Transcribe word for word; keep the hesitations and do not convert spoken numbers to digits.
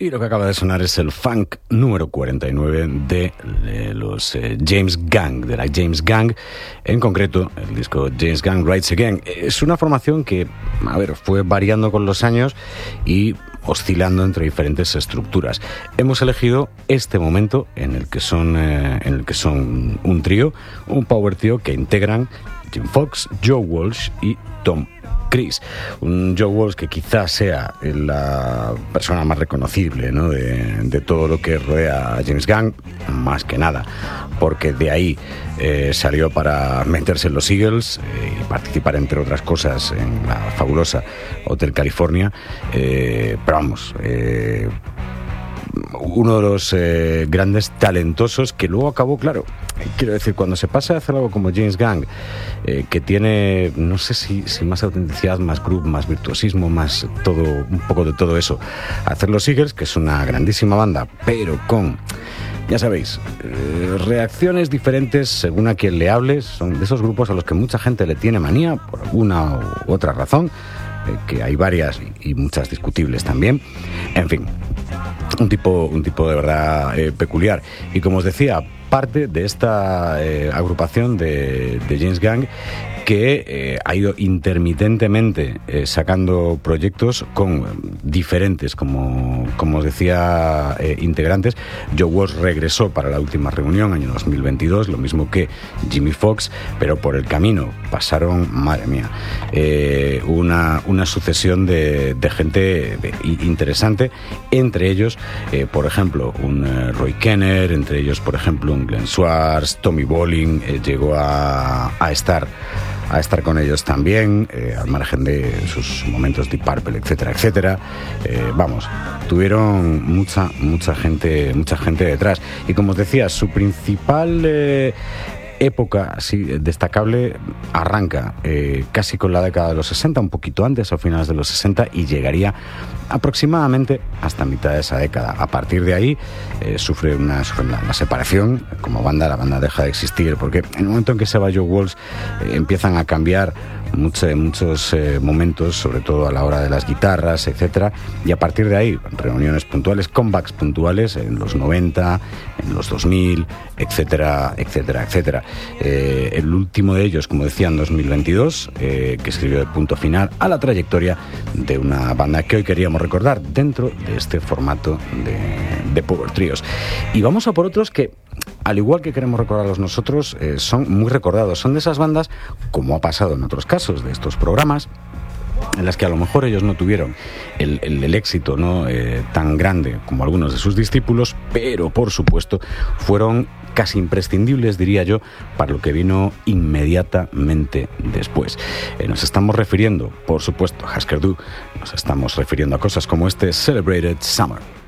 Y lo que acaba de sonar es el funk número cuarenta y nueve de, de los eh, James Gang, de la James Gang, en concreto el disco James Gang Rides Again. Es una formación que, a ver, fue variando con los años y oscilando entre diferentes estructuras. Hemos elegido este momento en el que son, eh, en el que son un trío, un power trio que integran Jim Fox, Joe Walsh y Tom Chris. Un Joe Walsh que quizás sea la persona más reconocible, ¿no?, de, de todo lo que rodea a James Gang, más que nada, porque de ahí eh, salió para meterse en los Eagles eh, y participar, entre otras cosas, en la fabulosa Hotel California. Eh, pero vamos, eh, uno de los eh, grandes talentosos que luego acabó, claro, quiero decir, cuando se pasa a hacer algo como James Gang, eh, que tiene, no sé si, si más autenticidad, más groove, más virtuosismo, más todo, un poco de todo eso, hacer los Eagles, que es una grandísima banda, pero con, ya sabéis, eh, reacciones diferentes según a quien le hables. Son de esos grupos a los que mucha gente le tiene manía por alguna u otra razón, eh, que hay varias y, y muchas discutibles también. En fin, un tipo, un tipo de verdad eh, peculiar. Y como os decía, parte de esta eh, agrupación de, de James Gang, que eh, ha ido intermitentemente eh, sacando proyectos con diferentes, como, como os decía, eh, integrantes. Joe Walsh regresó para la última reunión, año dos mil veintidós, lo mismo que Jimmy Fox, pero por el camino pasaron, madre mía, eh, una, una sucesión de, de gente de, interesante, entre ellos, eh, por ejemplo, un eh, Roy Kenner, entre ellos, por ejemplo, un Glenn Schwartz, Tommy Bolin, eh, llegó a, a estar a estar con ellos también, eh, al margen de sus momentos Deep Purple, etcétera, etcétera. Eh, vamos, tuvieron mucha, mucha gente, mucha gente detrás. Y como os decía, su principal eh, época así destacable arranca eh, casi con la década de los sesenta, un poquito antes, a finales de los sesenta, y llegaría aproximadamente hasta mitad de esa década. A partir de ahí eh, sufre una, sufre una, una separación como banda. La banda deja de existir porque en el momento en que se va Joe Walsh eh, empiezan a cambiar mucho, muchos eh, momentos, sobre todo a la hora de las guitarras, etcétera, y a partir de ahí reuniones puntuales, comebacks puntuales en los noventa, en los dos mil, etcétera, etcétera, etcétera. Eh, el último de ellos, como decía, en dos mil veintidós, eh, que escribió de punto final a la trayectoria de una banda que hoy queríamos recordar dentro de este formato de, de Power Trios. Y vamos a por otros que, al igual que queremos recordarlos nosotros, eh, son muy recordados. Son de esas bandas, como ha pasado en otros casos de estos programas, en las que a lo mejor ellos no tuvieron el, el, el éxito, ¿no?, eh, tan grande como algunos de sus discípulos, pero por supuesto fueron casi imprescindibles, diría yo, para lo que vino inmediatamente después. Eh, nos estamos refiriendo, por supuesto, a Husker Du, nos estamos refiriendo a cosas como este Celebrated Summer.